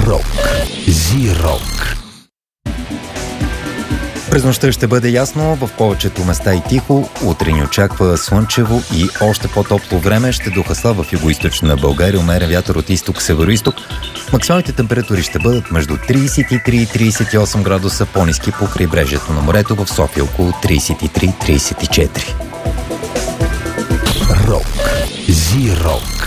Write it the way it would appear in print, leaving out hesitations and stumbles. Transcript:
Рок. Зи-рок. През нощта ще бъде ясно, в повечето места и тихо. Утре ни очаква слънчево и още по-топло време. Ще духасла в югоизточна България, умерен вятър от изток-североизток. Максималните температури ще бъдат между 33 и 38 градуса, по-ниски по крайбрежието на морето, в София около 33-34. Рок. Зи-рок.